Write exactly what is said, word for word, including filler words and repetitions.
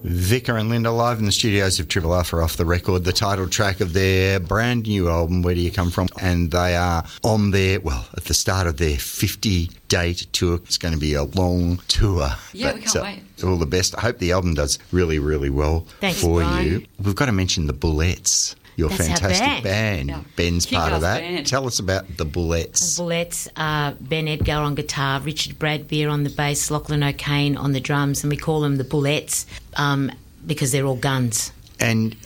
Vicar and Linda live in the studios of Triple R for Off the Record, the title track of their brand new album, Where Do You Come From? And they are on their, well, at the start of their fifty-date tour. It's going to be a long tour. Yeah, but, we can't uh, wait. All the best. I hope the album does really, really well Thanks, for Brian. you. We've got to mention the Bullets. Your That's our fantastic band. band. Yeah. Ben's part of Kick-ass that. band. Tell us about the Bullets. The Bullets are Ben Edgar on guitar, Richard Bradbeer on the bass, Lachlan O'Kane on the drums, and we call them the Bullets um, because they're all guns. And